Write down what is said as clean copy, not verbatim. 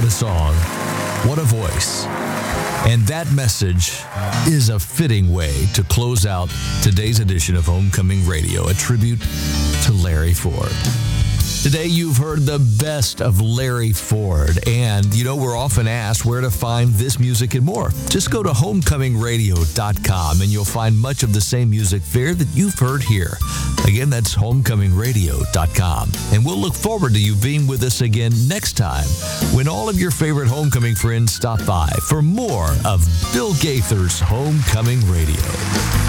What a song. What a voice. And that message is a fitting way to close out today's edition of Homecoming Radio, a tribute to Larry Ford. Today, you've heard the best of Larry Ford. And, we're often asked where to find this music and more. Just go to homecomingradio.com and you'll find much of the same music there that you've heard here. Again, that's homecomingradio.com. And we'll look forward to you being with us again next time when all of your favorite homecoming friends stop by for more of Bill Gaither's Homecoming Radio.